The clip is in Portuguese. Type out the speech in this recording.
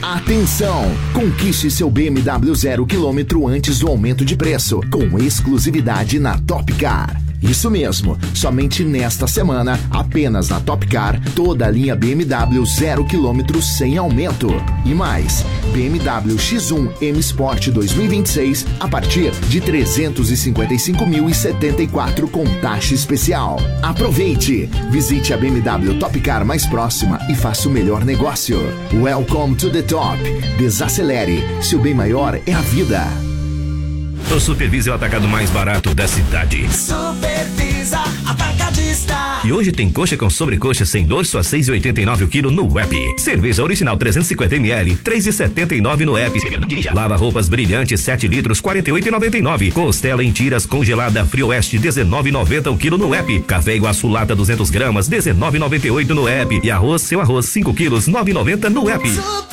Atenção! Conquiste seu BMW 0 km antes do aumento de preço, com exclusividade na Top Car. Isso mesmo, somente nesta semana, apenas na Top Car, toda a linha BMW 0 km sem aumento. E mais, BMW X1 M Sport 2026 a partir de 355.074 com taxa especial. Aproveite! Visite a BMW Top Car mais próxima e faça o melhor negócio. Welcome to the top. Desacelere, seu bem maior é a vida. O Supervisa é o atacado mais barato da cidade. Supervisa Atacadista. E hoje tem coxa com sobrecoxa sem dor, só 6,89 o quilo no app. Cerveja original 350 ml, 3,79 no app. Lava roupas brilhantes 7 litros, 48,99. Costela em tiras congelada Frio Oeste, 19,90 o quilo no app. Café Iguaçu lata 200 gramas, 19,98 no app. E arroz, seu arroz 5 quilos, 9,90 no app.